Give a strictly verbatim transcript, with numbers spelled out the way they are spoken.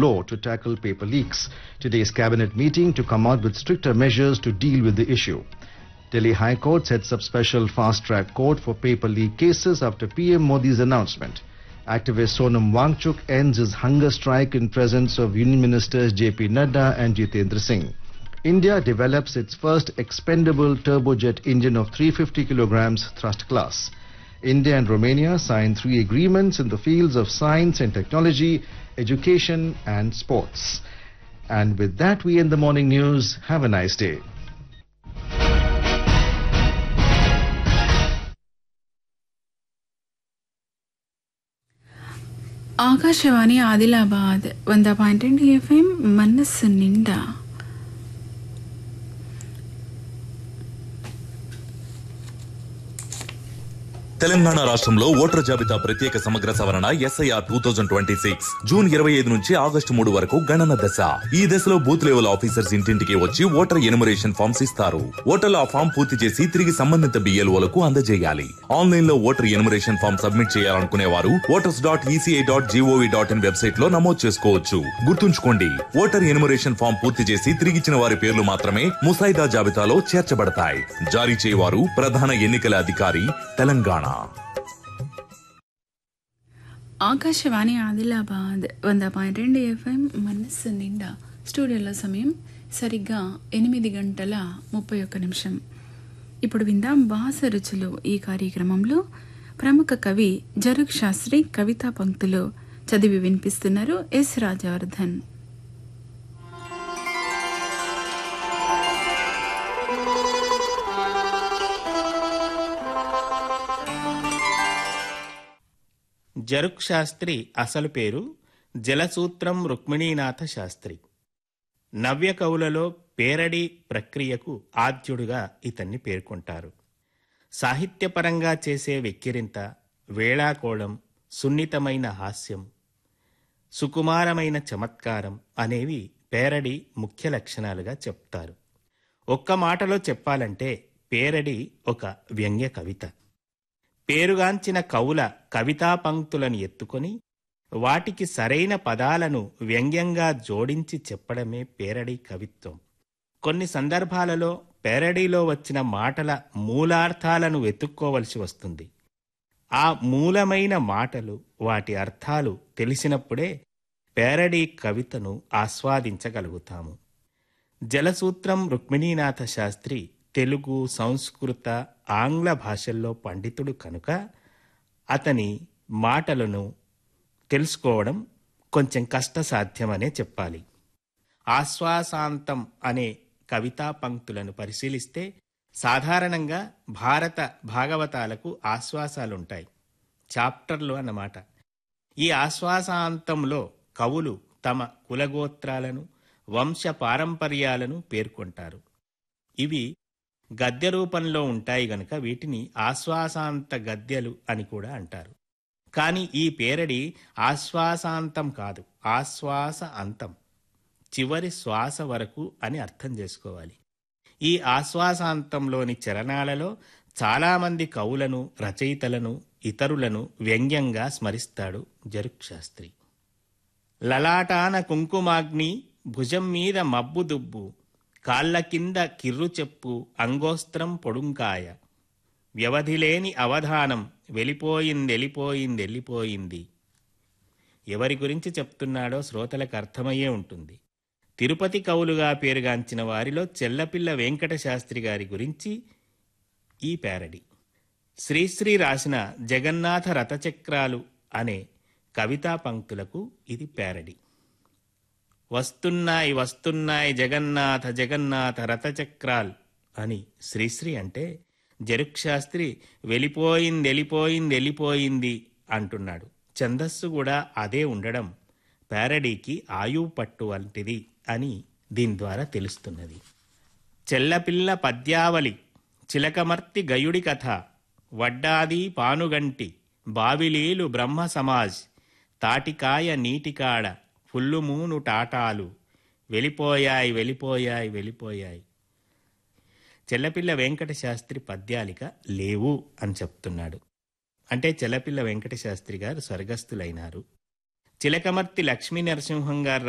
law to tackle paper leaks. Today's cabinet meeting to come out with stricter measures to deal with the issue. Delhi High Court sets up special fast-track court for paper leak cases after P M Modi's announcement. Activist Sonam Wangchuk ends his hunger strike in presence of Union Ministers J P Nadda and Jitendra Singh. India develops its first expendable turbojet engine of three hundred fifty kilograms thrust class. India and Romania signed three agreements in the fields of science and technology, education and sports. And with that, we end the morning news. Have a nice day. Akashvani Adilabad వంద point రెండు FM మనస్సు నిండా. తెలంగాణ రాష్ట్రంలో voter జాబితా ప్రత్యేక సమగ్ర సవరణ SIR two thousand twenty six June ఇరవై ఐదు నుంచి ఆగస్టు మూడు వరకు గణన దశ. ఈ దశలో బూత్ లెవెల్ ఆఫీసర్స్ ఇంటింటికి వచ్చి ఓటర్ ఎన్యుమరేషన్ ఫామ్స్ ఇస్తారు. ఓటర్లు ఆ ఫామ్ పూర్తి చేసి తిరిగి సంబంధిత బిఎల్ఓలకు అందజేయాలి. ఆన్లైన్ లో ఓటర్ ఎన్యుమరేషన్ ఫామ్ సబ్మిట్ చేయాలనుకునే వారు voters dot ECI dot GOV dot in website లో నమోదు చేసుకోవచ్చు. గుర్తుంచుకోండి, ఓటర్ ఎన్యుమరేషన్ ఫామ్ పూర్తి చేసి తిరిగిచ్చిన వారి పేర్లు మాత్రమే ముసాయిదా జాబితాలో చేర్చబడతాయి. జారీ చేయవారు ప్రధాన ఎన్నికల అధికారి, తెలంగాణ. ఆకాశవాణి ఆదిలాబాద్ వంద పాయింట్ రెండు ఎఫ్ఎం మనస్సు నిండా. స్టూడియోలో సమయం సరిగ్గా ఎనిమిది గంటల ముప్పై ఒక్క నిమిషం. ఇప్పుడు విందాం భాష రుచులు. ఈ కార్యక్రమంలో ప్రముఖ కవి జరుక్ శాస్త్రి కవితా పంక్తులు చదివి వినిపిస్తున్నారు ఎస్ రాజవర్ధన్. జరుక్ శాస్త్రి అసలు పేరు జలసూత్రం రుక్మిణీనాథ శాస్త్రి. నవ్య కవులలో పేరడి ప్రక్రియకు ఆద్యుడుగా ఇతన్ని పేర్కొంటారు. సాహిత్యపరంగా చేసే వెక్కిరింత, వేళాకోళం, సున్నితమైన హాస్యం, సుకుమారమైన చమత్కారం అనేవి పేరడి ముఖ్య లక్షణాలుగా చెప్తారు. ఒక్క మాటలో చెప్పాలంటే పేరడి ఒక వ్యంగ్య కవిత. పేరుగాంచిన కవుల కవితా పంక్తులను ఎత్తుకొని వాటికి సరైన పదాలను వ్యంగ్యంగా జోడించి చెప్పడమే పేరడి కవిత్వం. కొన్ని సందర్భాలలో పేరడీలో వచ్చిన మాటల మూలార్థాలను వెతుక్కోవలసి వస్తుంది. ఆ మూలమైన మాటలు, వాటి అర్థాలు తెలిసినప్పుడే పేరడీ కవితను ఆస్వాదించగలుగుతాము. జలసూత్రం రుక్మిణీనాథ శాస్త్రి తెలుగు, సంస్కృత, ఆంగ్ల భాషల్లో పండితుడు కనుక అతని మాటలను తెలుసుకోవడం కొంచెం కష్టసాధ్యమనే చెప్పాలి. ఆశ్వాసాంతం అనే కవితా పంక్తులను పరిశీలిస్తే సాధారణంగా భారత భాగవతాలకు ఆశ్వాసాలుంటాయి, చాప్టర్లు అన్నమాట. ఈ ఆశ్వాసాంతంలో కవులు తమ కులగోత్రాలను, వంశ పారంపర్యాలను పేర్కొంటారు. ఇవి గద్య రూపంలో ఉంటాయి గనుక వీటిని ఆశ్వాసాంత గద్యలు అని కూడా అంటారు. కానీ ఈ పేరడి ఆశ్వాసాంతం కాదు, ఆశ్వాస అంతం, చివరి శ్వాస వరకు అని అర్థం చేసుకోవాలి. ఈ ఆశ్వాసాంతంలోని చరణాలలో చాలామంది కవులను, రచయితలను, ఇతరులను వ్యంగ్యంగా స్మరిస్తాడు జరుక్ శాస్త్రి. లలాటాన కుంకుమాగ్ని, భుజం మీద మబ్బు దుబ్బు, కాళ్ల కింద కిర్రు చెప్పు, అంగోస్త్రం పొడుంకాయ, వ్యవధిలేని అవధానం, వెళ్ళిపోయిందెళ్ళిపోయిందెళ్ళిపోయింది. ఎవరి గురించి చెప్తున్నాడో శ్రోతలకు అర్థమయ్యే ఉంటుంది. తిరుపతి కవులుగా పేరుగాంచిన వారిలో చెల్లపిల్ల వెంకట శాస్త్రి గారి గురించి ఈ పేరడి. శ్రీశ్రీ రాసిన జగన్నాథ రథచక్రాలు అనే కవితా పంక్తులకు ఇది పేరడి. వస్తున్నాయి వస్తున్నాయి జగన్నాథ జగన్నాథ రథచక్రాల్ అని శ్రీశ్రీ అంటే జరుక్ శాస్త్రి వెళ్ళిపోయింది వెళ్ళిపోయింది వెళ్ళిపోయింది అంటున్నాడు. ఛందస్సు కూడా అదే ఉండడం పేరడీకి ఆయువు పట్టు వంటిది అని దీని ద్వారా తెలుస్తున్నది. చెల్లపిల్ల పద్యావళి, చిలకమర్తి గయుడి కథ, వడ్డాది పానుగంటి, బావిలీలు బ్రహ్మ సమాజ్, తాటికాయ నీటికాడ, ఫుల్లుమూను టాటాలు, వెళ్ళిపోయాయి వెళ్ళిపోయాయి వెళ్ళిపోయాయి. చెల్లపిల్ల వెంకట శాస్త్రి పద్యాలిక లేవు అని చెప్తున్నాడు. అంటే చెల్లపిల్ల వెంకట శాస్త్రి గారు స్వర్గస్థులైనారు. చిలకమర్తి లక్ష్మీ నరసింహం గారు